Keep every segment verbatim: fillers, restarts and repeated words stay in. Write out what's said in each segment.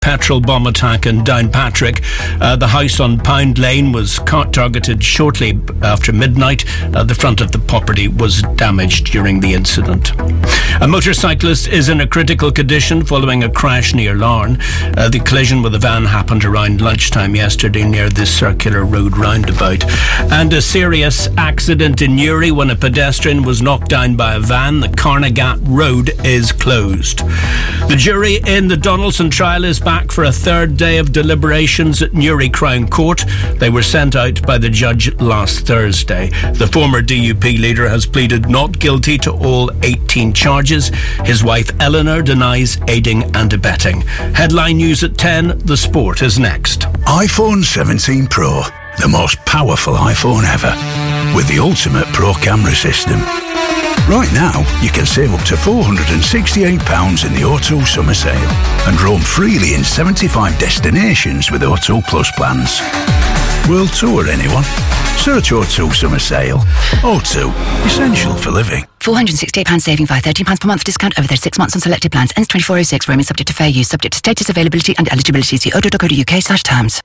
petrol bomb attack in Downpatrick. Uh, the house on Pound Lane was targeted shortly after midnight. Uh, the front of the property was damaged during the incident. A motorcyclist is in a critical condition following a crash near Larne. Uh, the collision with a van happened around lunchtime yesterday near the Circular Road roundabout. And a serious accident in Newry when a pedestrian was knocked down by a van. The Carnegat Road is closed. The jury in the Donaldson trial is back for a third day of deliberations at Newry Crown Court. They were sent out by the judge last Thursday. The former D U P leader has pleaded not guilty to all eighteen charges. His wife Eleanor denies aiding and abetting. Headline news at ten. The sport is next. iPhone seventeen Pro, the most powerful iPhone ever, with the ultimate Pro camera system. Right now, you can save up to four hundred sixty-eight pounds in the O two summer sale and roam freely in seventy-five destinations with O two Plus plans. World tour, anyone? Search O two summer sale. O two, essential for living. four hundred sixty-eight pounds saving via thirteen pounds per month discount over thirty-six months on selected plans. Ends twenty-four oh six. Roaming subject to fair use. Subject to status, availability and eligibility. See odo dot co dot uk slash terms.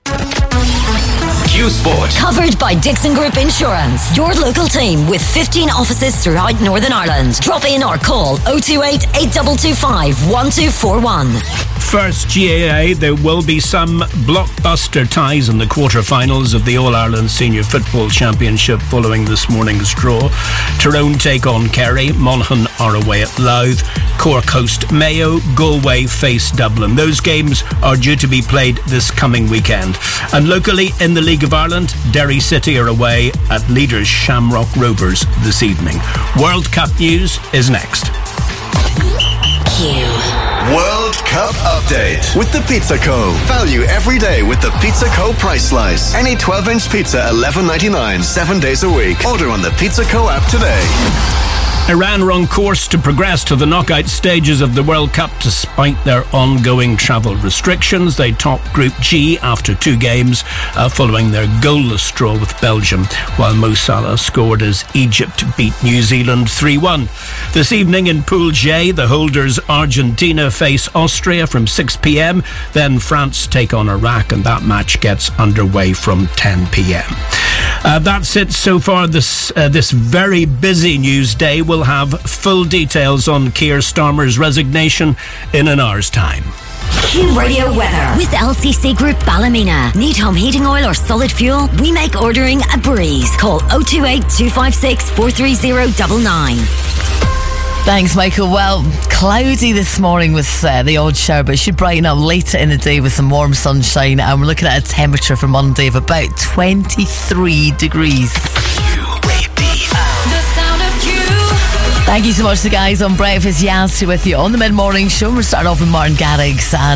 Q Sport. Covered by Dixon Group Insurance. Your local team with fifteen offices throughout Northern Ireland. Drop in or call oh two eight, eight two two five, one two four one. First G A A, there will be some blockbuster ties in the quarter-finals of the All-Ireland Senior Football Championship following this morning's draw. Tyrone take on Kerry, Monaghan are away at Louth, Cork host Mayo, Galway face Dublin. Those games are due to be played this coming weekend. And locally in the League of Ireland, Derry City are away at leaders Shamrock Rovers this evening. World Cup news is next. Q. World Cup update with the Pizza Co. Value every day with the Pizza Co. price slice. Any twelve-inch pizza, eleven ninety-nine, seven days a week. Order on the Pizza Co. app today. Iran are on course to progress to the knockout stages of the World Cup despite their ongoing travel restrictions. They topped Group G after two games uh, following their goalless draw with Belgium, while Mo Salah scored as Egypt beat New Zealand three one. This evening in Pool J, the holders Argentina face Austria from six p.m. Then France take on Iraq, and that match gets underway from ten p.m. Uh, that's it so far this uh, this very busy news day. We'll have full details on Keir Starmer's resignation in an hour's time. Q Radio weather with L C C Group Ballymena. Need home heating oil or solid fuel? We make ordering a breeze. Call oh two eight, two five six, four three oh nine nine. Thanks, Michael. Well, cloudy this morning with uh, the odd shower, but it should brighten up later in the day with some warm sunshine, and we're looking at a temperature for Monday of about twenty-three degrees. Thank you so much to the guys on Breakfast. Yancey with you on the mid-morning show. We're starting off with Martin Garrix and